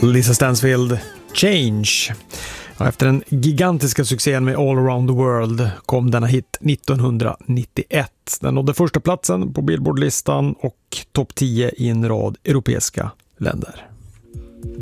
Lisa Stansfield, Change. Efter den gigantiska succén med All Around the World kom denna hit 1991. Den nådde första platsen på Billboard-listan och topp 10 i en rad europeiska länder.